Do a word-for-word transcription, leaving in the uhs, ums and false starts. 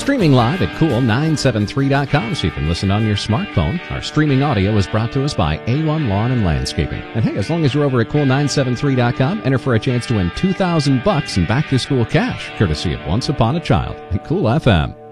streaming live at cool nine seven three dot com so you can listen on your smartphone. Our streaming audio is brought to us by A one Lawn and Landscaping. And hey, as long as you're over at cool nine seven three dot com, enter for a chance to win two thousand bucks in back-to-school cash, courtesy of Once Upon a Child and Cool F M.